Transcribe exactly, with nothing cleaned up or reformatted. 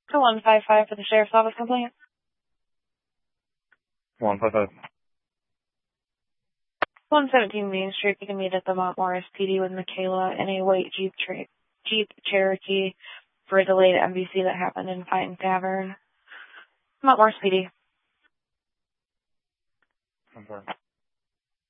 one five five for the Sheriff's Office complaint. one five five. one seventeen Main Street, you can meet at the Mount Morris P D with Michaela in a white Jeep, tra- Jeep Cherokee for a delayed M V C that happened in Pine Tavern. Mount Morris P D. I'm sorry.